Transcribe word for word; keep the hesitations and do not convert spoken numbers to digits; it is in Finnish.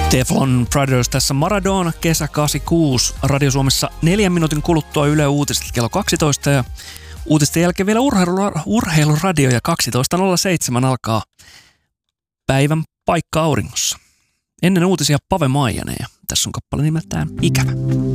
Teflon Brothers tässä Maradona kesä kahdeksankymmentäkuusi. Radio Suomessa neljän minuutin kuluttua Yle Uutiset kello kaksitoista ja uutisten jälkeen vielä urheilu, urheiluradio ja kaksitoista nolla seitsemän alkaa päivän paikka auringossa. Ennen uutisia Pave Maijanen ja tässä on kappale nimeltään Ikävä.